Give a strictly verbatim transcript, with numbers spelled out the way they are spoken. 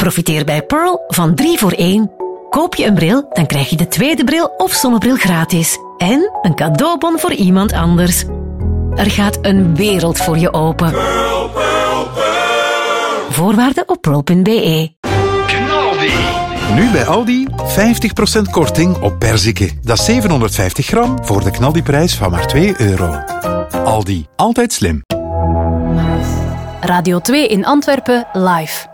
Profiteer bij Pearl van drie voor één. Koop je een bril, dan krijg je de tweede bril of zonnebril gratis. En een cadeaubon voor iemand anders. Er gaat een wereld voor je open. Pearl, Pearl, Pearl. Voorwaarden op pearl punt b e. Knaldi. Nu bij Aldi vijftig procent korting op perziken. Dat is zevenhonderdvijftig gram voor de knaldiprijs van maar twee euro. Aldi, altijd slim. Radio twee in Antwerpen, live.